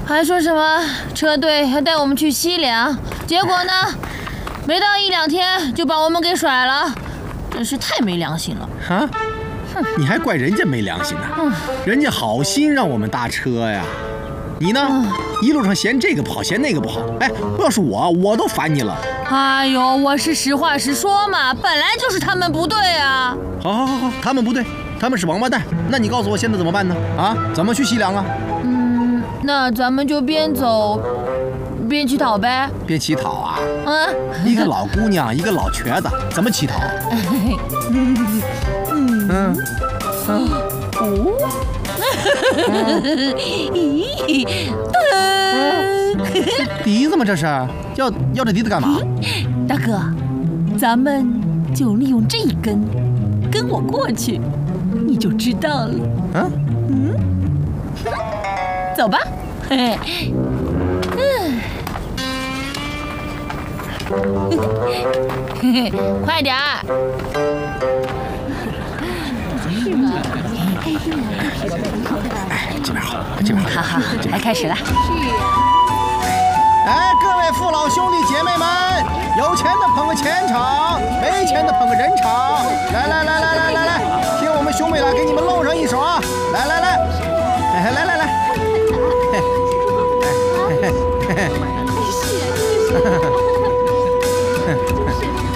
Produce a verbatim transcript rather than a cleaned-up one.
还说什么车队要带我们去西凉，结果呢，没到一两天就把我们给甩了，真是太没良心了。 啊？你还怪人家没良心呢？嗯、人家好心让我们搭车呀。你呢？嗯、一路上嫌这个不好，嫌那个不好。哎，要是我，我都烦你了。 哎呦，我是实话实说嘛，本来就是他们不对啊。 好，好，好，好，他们不对，他们是王八蛋。那你告诉我现在怎么办呢？啊，怎么去西凉啊？ 嗯，那咱们就边走边乞讨呗。 边乞讨啊？ 嗯， 一个老姑娘，一个老瘸子，怎么乞讨？嗯嗯哦。咦， 笛子吗？这是要要这笛子干嘛？ 大哥，咱们就利用这一根，跟我过去，你就知道了。 嗯嗯，走吧。嘿嗯，快点儿。 哎，这边好，这边好， 好好，来开始了。 哎，各位父老兄弟姐妹们，有钱的捧个钱场，没钱的捧个人场。来来来来来来来，听我们兄妹俩给你们露上一手啊！来来来，哎来来来，嘿，嘿嘿嘿嘿。